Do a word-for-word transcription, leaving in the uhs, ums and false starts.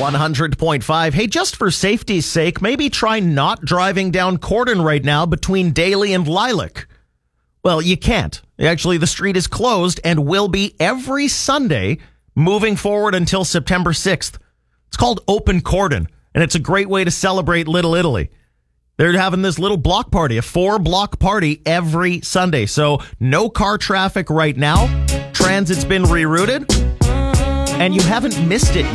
one hundred point five. Hey, just for safety's sake, maybe try not driving down Corden right now between Daly and Lilac. Well, you can't. Actually, the street is closed and will be every Sunday moving forward until September sixth. It's called Open Corden, and it's a great way to celebrate Little Italy. They're having this little block party, a four-block party every Sunday. So no car traffic right now. Transit's been rerouted, and you haven't missed it